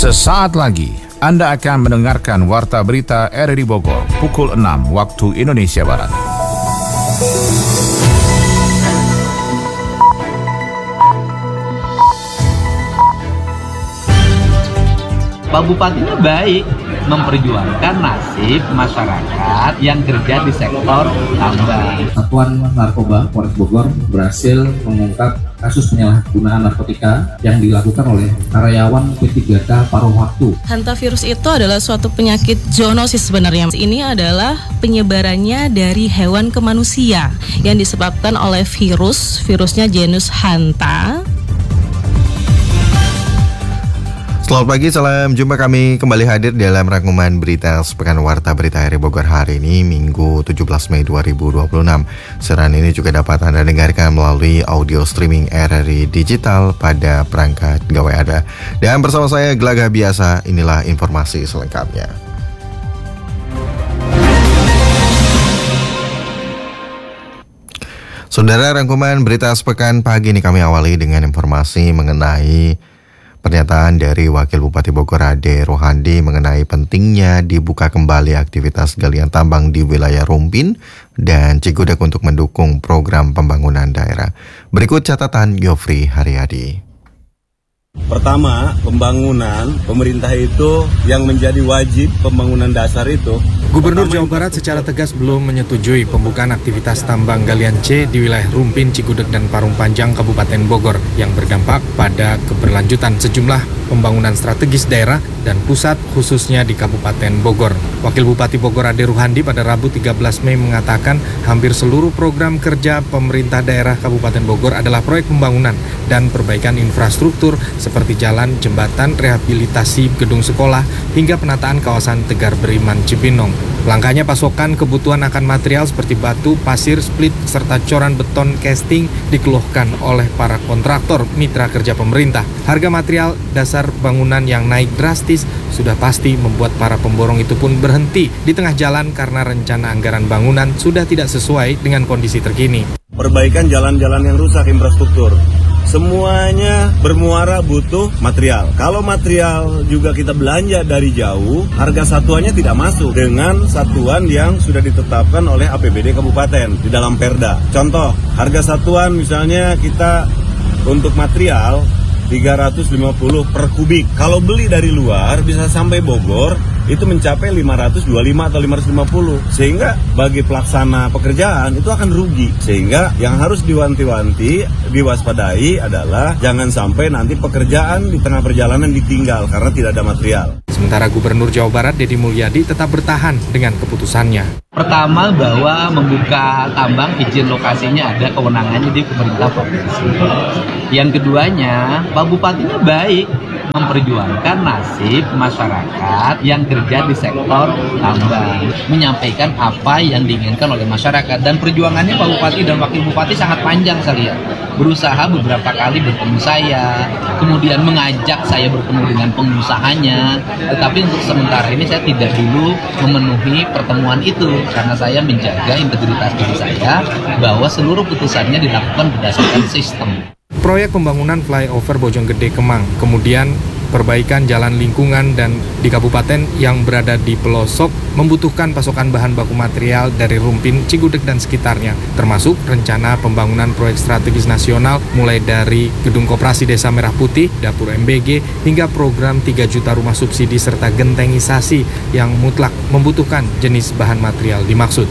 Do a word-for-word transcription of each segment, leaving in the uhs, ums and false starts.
Sesaat lagi Anda akan mendengarkan Warta Berita R R I Bogor pukul enam waktu Indonesia Barat. Pak Bupatinya baik, memperjuangkan nasib masyarakat yang kerja di sektor tambang. Satuan Narkoba Polres Bogor berhasil mengungkap kasus penyalahgunaan narkotika yang dilakukan oleh karyawan P tiga K paruh waktu. Hantavirus itu adalah suatu penyakit zoonosis sebenarnya. Ini adalah penyebarannya dari hewan ke manusia yang disebabkan oleh virus, virusnya genus Hanta. Selamat pagi, salam jumpa, kami kembali hadir dalam rangkuman berita sepekan Warta Berita R R I Bogor hari ini, Minggu tujuh belas Mei dua ribu dua puluh enam. Siaran ini juga dapat Anda dengarkan melalui audio streaming R R I Digital pada perangkat gawai Anda. Dan bersama saya Gelagah Biasa, inilah informasi selengkapnya. Saudara, rangkuman berita sepekan pagi ini kami awali dengan informasi mengenai pernyataan dari Wakil Bupati Bogor Ade Rohandi mengenai pentingnya dibuka kembali aktivitas galian tambang di wilayah Rumpin dan Cigudeg untuk mendukung program pembangunan daerah. Berikut catatan Yofri Haryadi. Pertama, pembangunan pemerintah itu yang menjadi wajib pembangunan dasar itu. Gubernur Jawa Barat secara tegas belum menyetujui pembukaan aktivitas tambang galian C di wilayah Rumpin, Cigudeg, dan Parung Panjang, Kabupaten Bogor yang berdampak pada keberlanjutan sejumlah pembangunan strategis daerah dan pusat khususnya di Kabupaten Bogor. Wakil Bupati Bogor Ade Rohandi pada Rabu tiga belas Mei mengatakan hampir seluruh program kerja pemerintah daerah Kabupaten Bogor adalah proyek pembangunan dan perbaikan infrastruktur seperti jalan, jembatan, rehabilitasi gedung sekolah, hingga penataan kawasan Tegar Beriman Cibinong. Langkahnya pasokan kebutuhan akan material seperti batu, pasir, split, serta coran beton casting dikeluhkan oleh para kontraktor mitra kerja pemerintah. Harga material dasar bangunan yang naik drastis sudah pasti membuat para pemborong itu pun berhenti di tengah jalan karena rencana anggaran bangunan sudah tidak sesuai dengan kondisi terkini. Perbaikan jalan-jalan yang rusak, infrastruktur. Semuanya bermuara butuh material. Kalau material juga kita belanja dari jauh, harga satuannya tidak masuk dengan satuan yang sudah ditetapkan oleh A P B D Kabupaten di dalam Perda. Contoh, harga satuan misalnya kita untuk material tiga ratus lima puluh per kubik. Kalau beli dari luar bisa sampai Bogor itu mencapai lima ratus dua puluh lima atau lima ratus lima puluh. Sehingga bagi pelaksana pekerjaan itu akan rugi. Sehingga yang harus diwanti-wanti, diwaspadai adalah jangan sampai nanti pekerjaan di tengah perjalanan ditinggal karena tidak ada material. Sementara Gubernur Jawa Barat Deddy Mulyadi tetap bertahan dengan keputusannya. Pertama, bahwa membuka tambang izin lokasinya ada kewenangannya di pemerintah provinsi. Yang keduanya, Pak Bupatinya baik, memperjuangkan nasib masyarakat yang kerja di sektor tambang, menyampaikan apa yang diinginkan oleh masyarakat, dan perjuangannya Pak Bupati dan Wakil Bupati sangat panjang saya lihat. Berusaha beberapa kali bertemu saya, kemudian mengajak saya bertemu dengan pengusahanya, tetapi untuk sementara ini saya tidak dulu memenuhi pertemuan itu karena saya menjaga integritas diri saya bahwa seluruh putusannya dilakukan berdasarkan sistem. Proyek pembangunan flyover Bojonggede Kemang, kemudian perbaikan jalan lingkungan dan di kabupaten yang berada di pelosok membutuhkan pasokan bahan baku material dari Rumpin, Cigudeg, dan sekitarnya, termasuk rencana pembangunan proyek strategis nasional mulai dari Gedung Koperasi Desa Merah Putih, Dapur M B G, hingga program tiga juta rumah subsidi serta gentengisasi yang mutlak membutuhkan jenis bahan material dimaksud.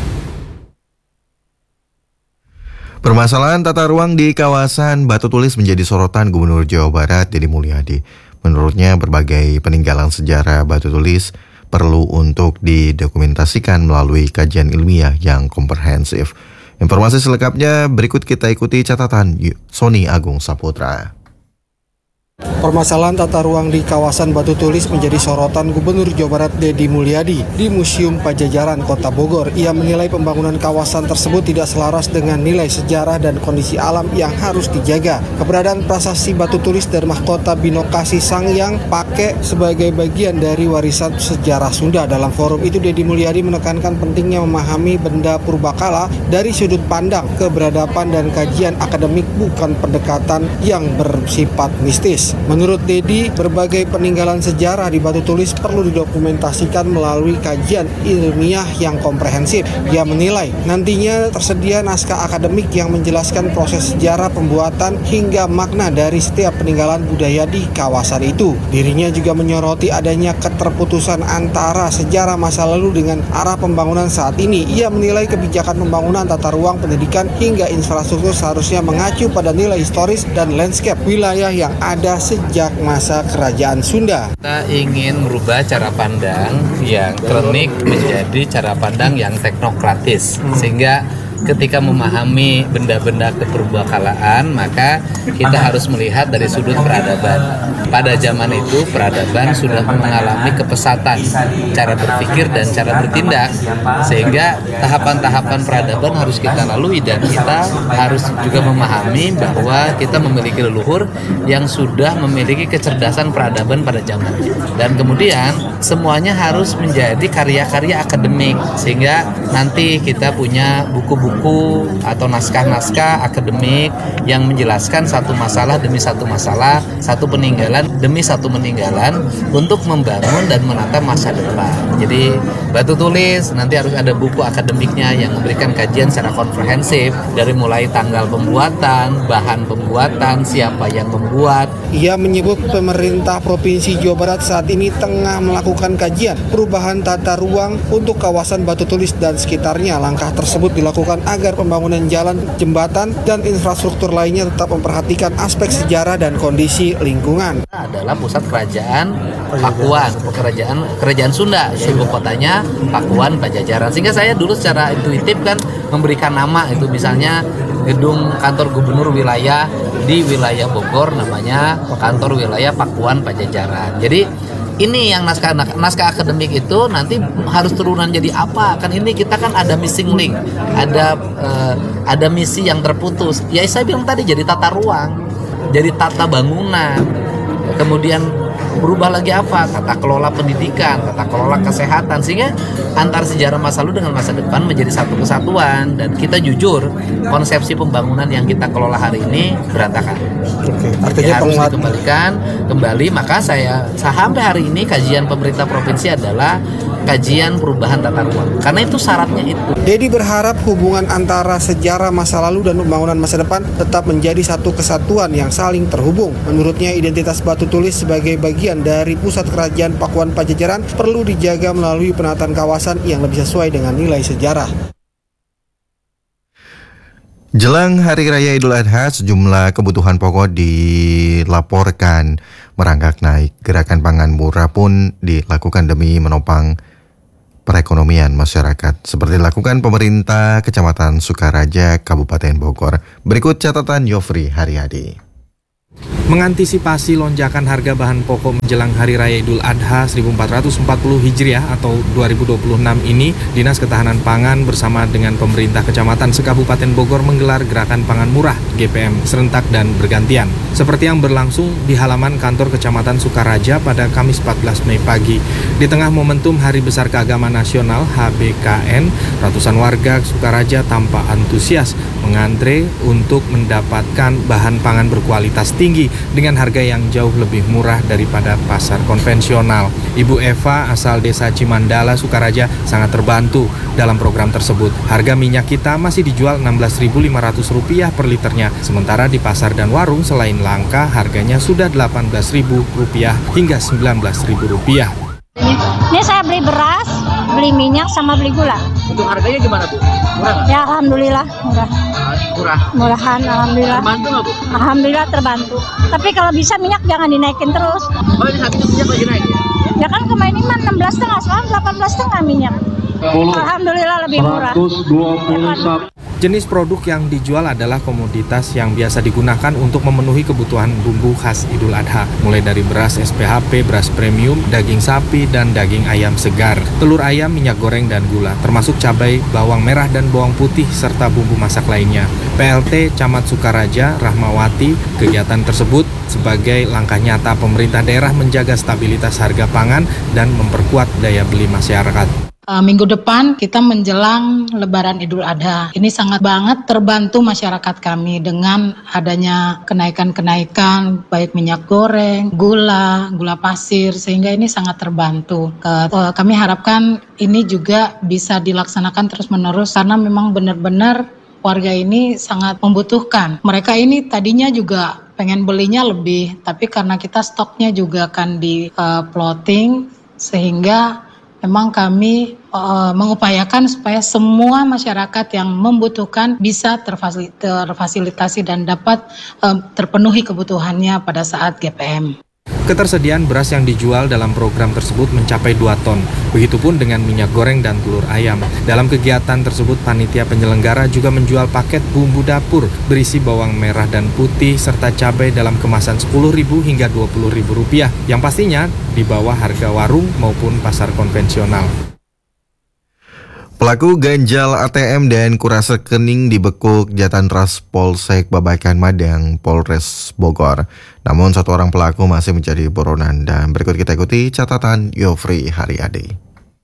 Permasalahan tata ruang di kawasan Batu Tulis menjadi sorotan Gubernur Jawa Barat Deddy Mulyadi. Menurutnya berbagai peninggalan sejarah Batu Tulis perlu untuk didokumentasikan melalui kajian ilmiah yang komprehensif. Informasi selengkapnya berikut kita ikuti catatan Sony Agung Saputra. Permasalahan tata ruang di kawasan Batu Tulis menjadi sorotan Gubernur Jawa Barat Deddy Mulyadi di Museum Pajajaran Kota Bogor. Ia menilai pembangunan kawasan tersebut tidak selaras dengan nilai sejarah dan kondisi alam yang harus dijaga. Keberadaan prasasti Batu Tulis dan mahkota Binokasi Sangyang Pake sebagai bagian dari warisan sejarah Sunda. Dalam forum itu Deddy Mulyadi menekankan pentingnya memahami benda purbakala dari sudut pandang keberadaban dan kajian akademik, bukan pendekatan yang bersifat mistis. Tulis. Menurut Dedi, berbagai peninggalan sejarah di Batu Tulis perlu didokumentasikan melalui kajian ilmiah yang komprehensif. Dia menilai nantinya tersedia naskah akademik yang menjelaskan proses sejarah pembuatan hingga makna dari setiap peninggalan budaya di kawasan itu. Dirinya juga menyoroti adanya keterputusan antara sejarah masa lalu dengan arah pembangunan saat ini. Ia menilai kebijakan pembangunan tata ruang, pendidikan hingga infrastruktur seharusnya mengacu pada nilai historis dan landscape wilayah yang ada sejak masa kerajaan Sunda. Kita ingin merubah cara pandang yang klinik menjadi cara pandang yang teknokratis, sehingga ketika memahami benda-benda keperbakalaan, maka kita harus melihat dari sudut peradaban. Pada zaman itu, peradaban sudah mengalami kepesatan cara berpikir dan cara bertindak, sehingga tahapan-tahapan peradaban harus kita lalui, dan kita harus juga memahami bahwa kita memiliki leluhur yang sudah memiliki kecerdasan peradaban pada zamannya. Dan kemudian semuanya harus menjadi karya-karya akademik, sehingga nanti kita punya buku-buku atau naskah-naskah akademik yang menjelaskan satu masalah demi satu masalah, satu peninggalan demi satu peninggalan untuk membangun dan menata masa depan. Jadi Batu Tulis nanti harus ada buku akademiknya yang memberikan kajian secara komprehensif dari mulai tanggal pembuatan, bahan pembuatan, siapa yang membuat. Ia menyebut pemerintah Provinsi Jawa Barat saat ini tengah melakukan kajian perubahan tata ruang untuk kawasan Batu Tulis dan sekitarnya. Langkah tersebut dilakukan agar pembangunan jalan, jembatan, dan infrastruktur lainnya tetap memperhatikan aspek sejarah dan kondisi lingkungan. Adalah pusat kerajaan Pakuan, kerajaan kerajaan Sunda, ibu kotanya Pakuan Pajajaran. Sehingga saya dulu secara intuitif kan memberikan nama itu, misalnya gedung kantor gubernur wilayah di wilayah Bogor namanya kantor wilayah Pakuan Pajajaran. Jadi ini yang naskah naskah akademik itu nanti harus turunan jadi apa? Kan ini kita kan ada missing link, ada uh, ada misi yang terputus. Ya saya bilang tadi jadi tata ruang, jadi tata bangunan. Kemudian berubah lagi apa? Tata kelola pendidikan, tata kelola kesehatan, sehingga antar sejarah masa lalu dengan masa depan menjadi satu kesatuan. Dan kita jujur, konsepsi pembangunan yang kita kelola hari ini berantakan. Oke, artinya harus dikembalikan kembali. Maka saya sampai hari ini kajian pemerintah provinsi adalah kajian perubahan tata ruang, karena itu syaratnya itu. Dedi berharap hubungan antara sejarah masa lalu dan pembangunan masa depan tetap menjadi satu kesatuan yang saling terhubung. Menurutnya identitas Batu Tulis sebagai bagian dari pusat kerajaan Pakuan Pajajaran perlu dijaga melalui penataan kawasan yang lebih sesuai dengan nilai sejarah. Jelang Hari Raya Idul Adha, sejumlah kebutuhan pokok dilaporkan merangkak naik. Gerakan pangan murah pun dilakukan demi menopang perekonomian masyarakat, seperti dilakukan pemerintah Kecamatan Sukaraja, Kabupaten Bogor. Berikut catatan Yofri Haryadi. Mengantisipasi lonjakan harga bahan pokok menjelang Hari Raya Idul Adha seribu empat ratus empat puluh Hijriah atau dua ribu dua puluh enam ini, Dinas Ketahanan Pangan bersama dengan pemerintah Kecamatan Sekabupaten Bogor menggelar Gerakan Pangan Murah G P M serentak dan bergantian. Seperti yang berlangsung di halaman kantor Kecamatan Sukaraja pada Kamis empat belas Mei pagi. Di tengah momentum Hari Besar Keagamaan Nasional H B K N, ratusan warga Sukaraja tampak antusias mengantre untuk mendapatkan bahan pangan berkualitas tinggi dengan harga yang jauh lebih murah daripada pasar konvensional. Ibu Eva asal desa Cimandala, Sukaraja sangat terbantu dalam program tersebut. Harga minyak kita masih dijual enam belas ribu lima ratus rupiah per liternya, sementara di pasar dan warung selain langka harganya sudah delapan belas ribu rupiah hingga sembilan belas ribu rupiah. Ini saya beli beras, beli minyak, sama beli gula. Untuk harganya gimana, Bu? Murah nggak? Ya alhamdulillah murah. Murah. Murahan alhamdulillah. Terbantu nggak, Bu? Alhamdulillah terbantu. Tapi kalau bisa minyak jangan dinaikin terus. Oh, ini saat ini minyak lagi naik? Ya kan kemarin ini enam belas setengah, sekarang delapan belas setengah minyak. Alhamdulillah lebih murah. Jenis produk yang dijual adalah komoditas yang biasa digunakan untuk memenuhi kebutuhan bumbu khas Idul Adha, mulai dari beras S P H P, beras premium, daging sapi, dan daging ayam segar, telur ayam, minyak goreng, dan gula, termasuk cabai, bawang merah, dan bawang putih, serta bumbu masak lainnya. P L T Camat Sukaraja, Rahmawati, kegiatan tersebut sebagai langkah nyata pemerintah daerah menjaga stabilitas harga pangan dan memperkuat daya beli masyarakat. Uh, minggu depan kita menjelang Lebaran Idul Adha. Ini sangat banget terbantu masyarakat kami dengan adanya kenaikan-kenaikan baik minyak goreng, gula, gula pasir, sehingga ini sangat terbantu. Uh, uh, kami harapkan ini juga bisa dilaksanakan terus-menerus karena memang benar-benar warga ini sangat membutuhkan. Mereka ini tadinya juga pengen belinya lebih, tapi karena kita stoknya juga akan di uh, plotting, sehingga memang kami uh, mengupayakan supaya semua masyarakat yang membutuhkan bisa terfasil- terfasilitasi dan dapat uh, terpenuhi kebutuhannya pada saat G P M. Ketersediaan beras yang dijual dalam program tersebut mencapai dua ton. Begitupun dengan minyak goreng dan telur ayam. Dalam kegiatan tersebut, panitia penyelenggara juga menjual paket bumbu dapur berisi bawang merah dan putih serta cabai dalam kemasan sepuluh ribu hingga dua puluh ribu rupiah, yang pastinya di bawah harga warung maupun pasar konvensional. Pelaku ganjal A T M dan kuras rekening dibekuk Jatantras Polsek Babakan Madang, Polres Bogor. Namun satu orang pelaku masih menjadi buronan, dan berikut kita ikuti catatan Yofri Haryadi.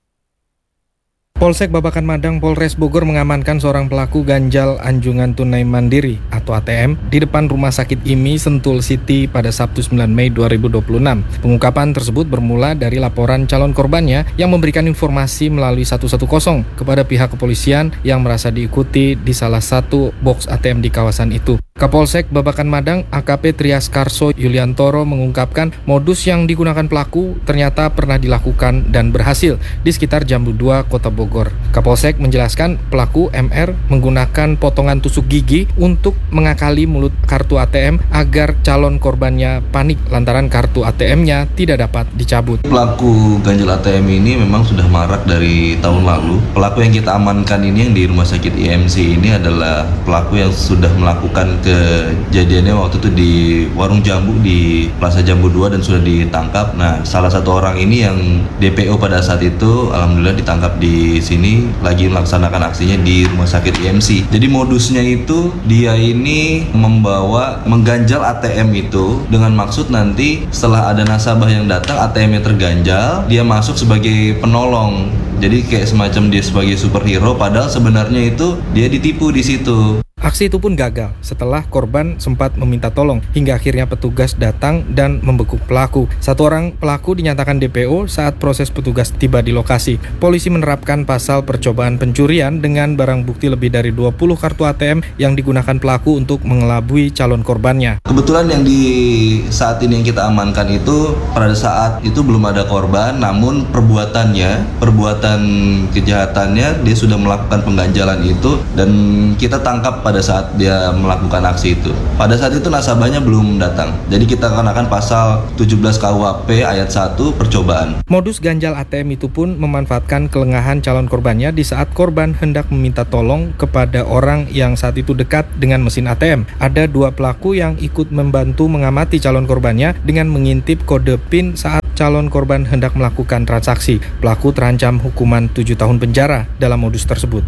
Polsek Babakan Madang, Polres Bogor mengamankan seorang pelaku ganjal anjungan tunai mandiri atau A T M di depan Rumah Sakit I M I Sentul City pada Sabtu sembilan Mei dua ribu dua puluh enam. Pengungkapan tersebut bermula dari laporan calon korbannya yang memberikan informasi melalui seratus sepuluh kepada pihak kepolisian yang merasa diikuti di salah satu box A T M di kawasan itu. Kapolsek Babakan Madang A K P Trias Karso Yuliantoro mengungkapkan modus yang digunakan pelaku ternyata pernah dilakukan dan berhasil di sekitar Jambu dua, Kota Bogor. Kapolsek menjelaskan pelaku M R menggunakan potongan tusuk gigi untuk mengakali mulut kartu A T M agar calon korbannya panik lantaran kartu A T M-nya tidak dapat dicabut. Pelaku ganjal A T M ini memang sudah marak dari tahun lalu. Pelaku yang kita amankan ini yang di Rumah Sakit I M C ini adalah pelaku yang sudah melakukan kejadiannya waktu itu di warung jambu di Plaza Jambu dua dan sudah ditangkap. Nah, salah satu orang ini yang D P O pada saat itu alhamdulillah ditangkap di sini lagi melaksanakan aksinya di Rumah Sakit I M C. Jadi modusnya itu dia ini membawa mengganjal A T M itu dengan maksud nanti setelah ada nasabah yang datang A T M-nya terganjal, dia masuk sebagai penolong. Jadi kayak semacam dia sebagai superhero, padahal sebenarnya itu dia ditipu di situ. Aksi itu pun gagal setelah korban sempat meminta tolong hingga akhirnya petugas datang dan membekuk pelaku. Satu orang pelaku dinyatakan D P O saat proses petugas tiba di lokasi. Polisi menerapkan pasal percobaan pencurian dengan barang bukti lebih dari dua puluh kartu A T M yang digunakan pelaku untuk mengelabui calon korbannya. Kebetulan yang di saat ini yang kita amankan itu pada saat itu belum ada korban, namun perbuatannya, perbuatan kejahatannya dia sudah melakukan pengganjalan itu dan kita tangkap pada saat dia melakukan aksi itu. Pada saat itu nasabahnya belum datang. Jadi kita kenakan pasal tujuh belas K U H P ayat satu percobaan. Modus ganjal A T M itu pun memanfaatkan kelengahan calon korbannya di saat korban hendak meminta tolong kepada orang yang saat itu dekat dengan mesin A T M. Ada dua pelaku yang ikut membantu mengamati calon korbannya dengan mengintip kode PIN saat calon korban hendak melakukan transaksi. Pelaku terancam hukuman tujuh tahun penjara dalam modus tersebut.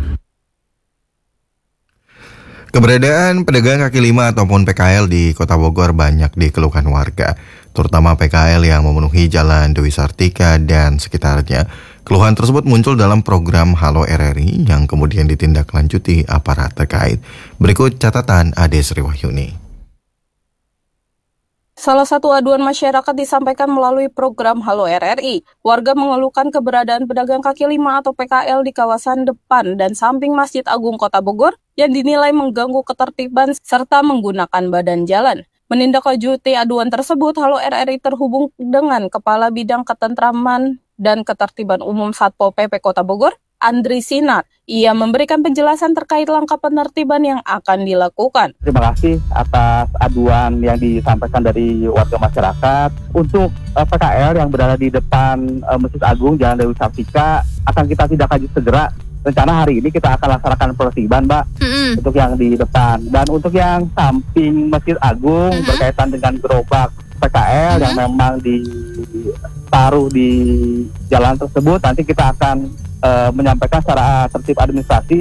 Keberadaan pedagang kaki lima ataupun P K L di Kota Bogor banyak dikeluhkan warga, terutama P K L yang memenuhi Jalan Dewi Sartika dan sekitarnya. Keluhan tersebut muncul dalam program Halo R R I yang kemudian ditindaklanjuti aparat terkait. Berikut catatan Ade Sriwahyuni. Salah satu aduan masyarakat disampaikan melalui program Halo R R I. Warga mengeluhkan keberadaan pedagang kaki lima atau P K L di kawasan depan dan samping Masjid Agung Kota Bogor yang dinilai mengganggu ketertiban serta menggunakan badan jalan. Menindaklanjuti aduan tersebut, Halo R R I terhubung dengan Kepala Bidang Ketentraman dan Ketertiban Umum Satpol P P Kota Bogor, Andri Sinar. Ia memberikan penjelasan terkait langkah penertiban yang akan dilakukan. Terima kasih atas aduan yang disampaikan dari warga masyarakat. Untuk uh, P K L yang berada di depan uh, Masjid Agung Jalan Dewi Sartika akan kita tindak lanjut segera. Rencana hari ini kita akan laksanakan penertiban, Mbak, mm-hmm. untuk yang di depan. Dan untuk yang samping Masjid Agung mm-hmm. berkaitan dengan gerobak P K L mm-hmm. yang memang ditaruh di jalan tersebut, nanti kita akan Uh, menyampaikan secara tertib administrasi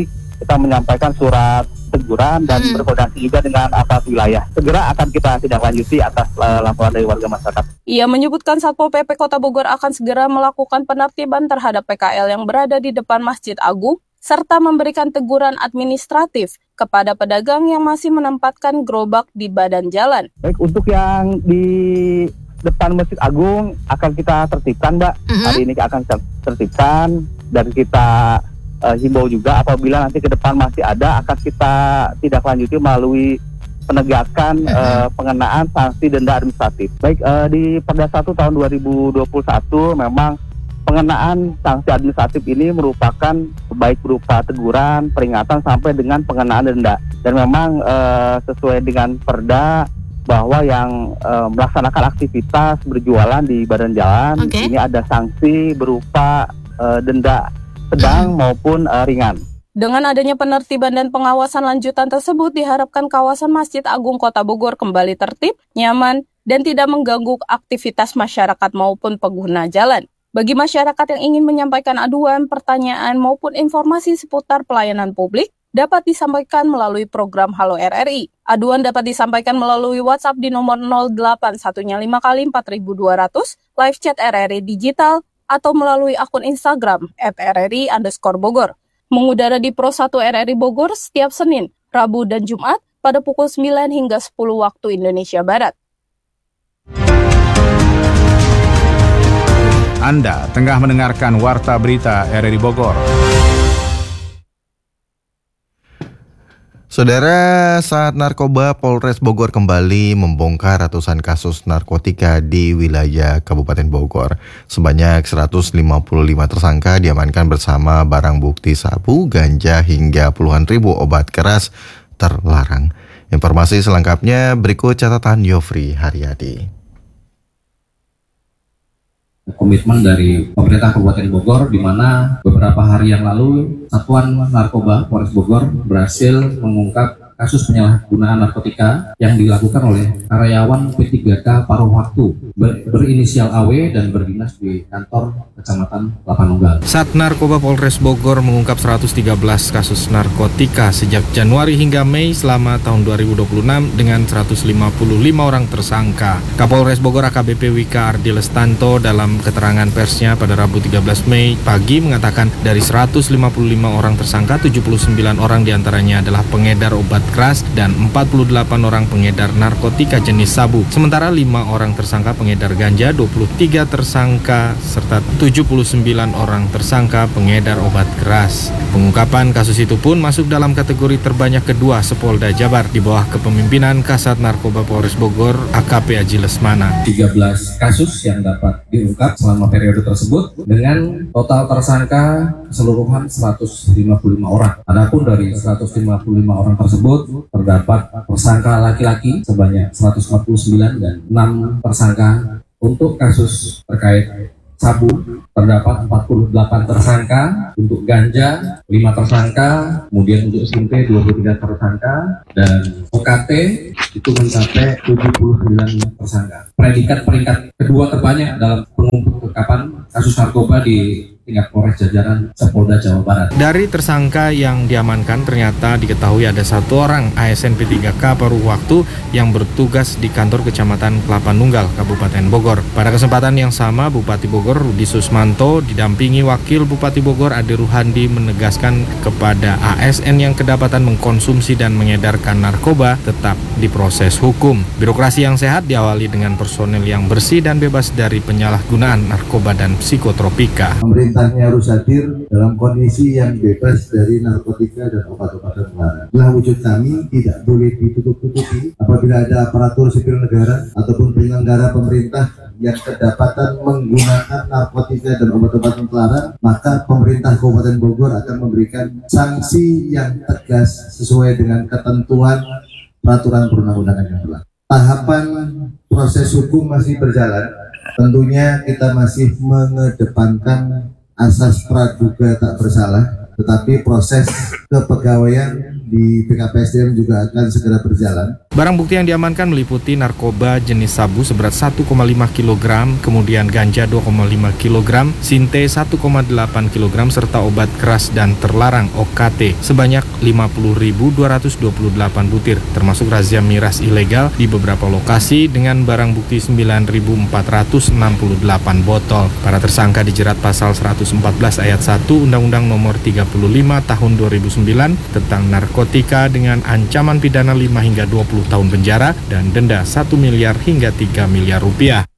kita menyampaikan surat teguran dan hmm. berkoordinasi juga dengan aparat wilayah. Segera akan kita tindak lanjuti atas uh, laporan dari warga masyarakat. Ia menyebutkan Satpol P P Kota Bogor akan segera melakukan penertiban terhadap P K L yang berada di depan Masjid Agung, serta memberikan teguran administratif kepada pedagang yang masih menempatkan gerobak di badan jalan. Baik, untuk yang di depan Masjid Agung akan kita tertibkan, Mbak. Mm-hmm. Hari ini akan kita tertibkan dan kita uh, himbau juga apabila nanti ke depan masih ada akan kita tidak lanjuti melalui penegakan mm-hmm. uh, pengenaan sanksi denda administratif. Baik, uh, di Perda satu tahun dua ribu dua puluh satu memang pengenaan sanksi administratif ini merupakan baik berupa teguran, peringatan sampai dengan pengenaan denda. Dan memang uh, sesuai dengan Perda bahwa yang uh, melaksanakan aktivitas berjualan di badan jalan okay. ini ada sanksi berupa uh, denda sedang hmm. maupun uh, ringan. Dengan adanya penertiban dan pengawasan lanjutan tersebut, diharapkan kawasan Masjid Agung Kota Bogor kembali tertib, nyaman, dan tidak mengganggu aktivitas masyarakat maupun pengguna jalan. Bagi masyarakat yang ingin menyampaikan aduan, pertanyaan, maupun informasi seputar pelayanan publik, dapat disampaikan melalui program Halo R R I. Aduan dapat disampaikan melalui WhatsApp di nomor nol delapan satu lima kali empat ribu dua ratus, live chat R R I digital, atau melalui akun Instagram at R R I underscore Bogor. Mengudara di Pro satu R R I Bogor setiap Senin, Rabu, dan Jumat pada pukul sembilan hingga sepuluh waktu Indonesia Barat. Anda tengah mendengarkan Warta Berita R R I Bogor. Saudara, saat narkoba Polres Bogor kembali membongkar ratusan kasus narkotika di wilayah Kabupaten Bogor. Sebanyak seratus lima puluh lima tersangka diamankan bersama barang bukti sabu, ganja, hingga puluhan ribu obat keras terlarang. Informasi selengkapnya berikut catatan Yofri Haryadi. Komitmen dari pemerintah Kabupaten Bogor, di mana beberapa hari yang lalu Satuan Narkoba Polres Bogor berhasil mengungkap kasus penyalahgunaan narkotika yang dilakukan oleh karyawan P tiga K paruh waktu ber- berinisial A W dan berdinas di kantor Kecamatan Lapanunggal. Sat Narkoba Polres Bogor mengungkap seratus tiga belas kasus narkotika sejak Januari hingga Mei selama tahun dua ribu dua puluh enam dengan seratus lima puluh lima orang tersangka. Kapolres Bogor A K B P Wika Ardi Lestanto dalam keterangan persnya pada Rabu tiga belas Mei pagi mengatakan dari seratus lima puluh lima orang tersangka, tujuh puluh sembilan orang diantaranya adalah pengedar obat keras dan empat puluh delapan orang pengedar narkotika jenis sabu. Sementara lima orang tersangka pengedar ganja, dua puluh tiga tersangka serta tujuh puluh sembilan orang tersangka pengedar obat keras. Pengungkapan kasus itu pun masuk dalam kategori terbanyak kedua Sepolda Jabar di bawah kepemimpinan Kasat Narkoba Polres Bogor A K P Aji Lesmana. tiga belas kasus yang dapat diungkap selama periode tersebut dengan total tersangka keseluruhan seratus lima puluh lima orang. Adapun dari seratus lima puluh lima orang tersebut terdapat tersangka laki-laki sebanyak seratus empat puluh sembilan dan enam tersangka. Untuk kasus terkait sabu terdapat empat puluh delapan tersangka, untuk ganja lima tersangka, kemudian untuk S M P dua puluh tiga tersangka, dan O K T itu mencapai tujuh puluh sembilan tersangka. Predikat peringkat kedua terbanyak dalam pengungkapan kasus narkoba di tingkat Polres jajaran Sepolda Jawa Barat. Dari tersangka yang diamankan ternyata diketahui ada satu orang A S N P tiga K paruh waktu yang bertugas di kantor Kecamatan Kelapa Nunggal, Kabupaten Bogor. Pada kesempatan yang sama, Bupati Bogor Rudi Susmanto didampingi Wakil Bupati Bogor Ade Ruhandi menegaskan kepada A S N yang kedapatan mengkonsumsi dan mengedarkan narkoba tetap diproses hukum. Birokrasi yang sehat diawali dengan personel yang bersih dan bebas dari penyalahgunaan narkoba dan psikotropika. Pemerintahnya harus hadir dalam kondisi yang bebas dari narkotika dan obat-obatan terlarang. Itulah wujud kami, tidak boleh ditutup-tutupi. Apabila ada aparatur sipil negara ataupun penyelenggara pemerintah yang kedapatan menggunakan narkotika dan obat-obatan terlarang, maka pemerintah Kabupaten Bogor akan memberikan sanksi yang tegas sesuai dengan ketentuan peraturan perundang-undangan yang berlaku. Tahapan proses hukum masih berjalan. Tentunya kita masih mengedepankan asas praduga tak bersalah tetapi proses kepegawaian di P K P S D M juga akan segera berjalan. Barang bukti yang diamankan meliputi narkoba jenis sabu seberat satu koma lima kilogram, kemudian ganja dua koma lima kilogram, sinte satu koma delapan kilogram, serta obat keras dan terlarang O K T sebanyak lima puluh ribu dua ratus dua puluh delapan butir, termasuk razia miras ilegal di beberapa lokasi dengan barang bukti sembilan ribu empat ratus enam puluh delapan botol. Para tersangka dijerat pasal seratus empat belas ayat satu Undang-Undang Nomor tiga puluh lima Tahun dua ribu sembilan tentang narkotika dengan ancaman pidana lima hingga dua puluh tahun penjara dan denda satu miliar hingga tiga miliar rupiah.